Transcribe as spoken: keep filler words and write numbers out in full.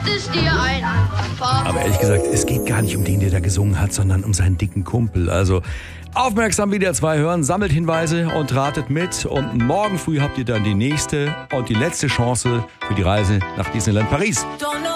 ist dir ein anderer. Aber ehrlich gesagt, es geht gar nicht um den, der da gesungen hat, sondern um seinen dicken Kumpel. Also aufmerksam W D R zwei hören, sammelt Hinweise und ratet mit. Und morgen früh habt ihr dann die nächste und die letzte Chance für die Reise nach Disneyland Paris.